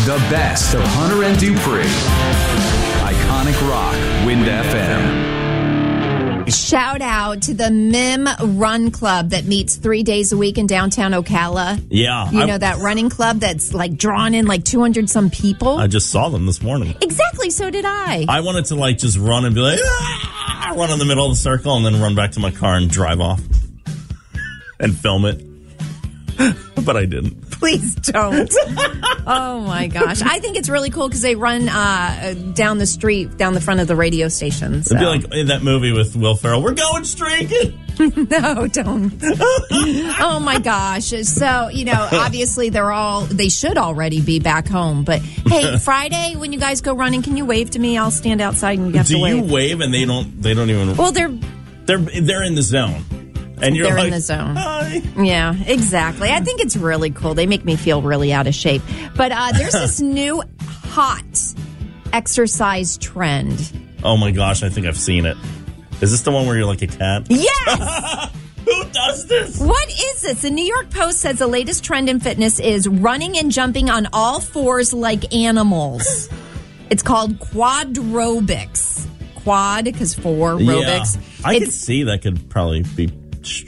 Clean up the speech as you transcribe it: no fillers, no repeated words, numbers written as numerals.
The best of Hunter and Dupree. Iconic Rock, Wind FM. Shout out to the MIM Run Club that meets 3 days a week in downtown Ocala. Yeah. You know that running club that's like drawn in like 200 some people? I just saw them this morning. Exactly, so did I. I wanted to like just run and be like, run in the middle of the circle and then run back to my car and drive off and film it. But I didn't. Please don't. Oh, my gosh. I think it's really cool because they run down the street, down the front of the radio station. So. It'd be like in that movie with Will Ferrell. We're going streaking. No, don't. Oh, my gosh. So, obviously they should already be back home. But, hey, Friday when you guys go running, can you wave to me? I'll stand outside and you have to wave. Do you wave and they don't even... Well, they're in the zone. And they're in the zone. Hi. Yeah, exactly. I think it's really cool. They make me feel really out of shape. But there's this new hot exercise trend. Oh my gosh, I think I've seen it. Is this the one where you're like a cat? Yes! Who does this? What is this? The New York Post says the latest trend in fitness is running and jumping on all fours like animals. It's called quadrobics. Quad, because four, aerobics. I could see that could probably be